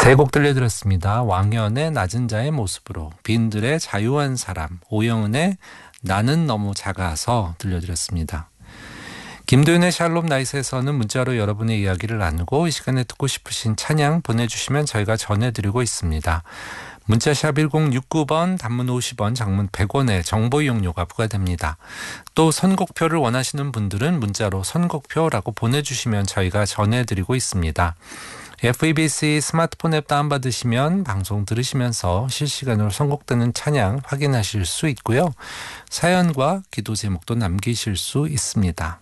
세 곡 들려드렸습니다. 왕현의 낮은 자의 모습으로, 빈들의 자유한 사람, 오영은의 나는 너무 작아서 들려드렸습니다. 김도윤의 샬롬 나이스에서는 문자로 여러분의 이야기를 나누고 이 시간에 듣고 싶으신 찬양 보내주시면 저희가 전해드리고 있습니다. 문자샵 1069번, 단문 50원, 장문 100원의 정보 이용료가 부과됩니다. 또 선곡표를 원하시는 분들은 문자로 선곡표라고 보내주시면 저희가 전해드리고 있습니다. FEBC 스마트폰 앱 다운받으시면 방송 들으시면서 실시간으로 선곡되는 찬양 확인하실 수 있고요. 사연과 기도 제목도 남기실 수 있습니다.